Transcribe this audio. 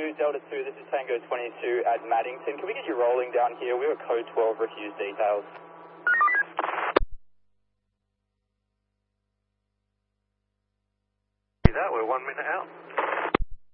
Delta 2, this is Tango 22 at Maddington. Can we get you rolling down here? We were code 12, refuse details. That, we're 1 minute out.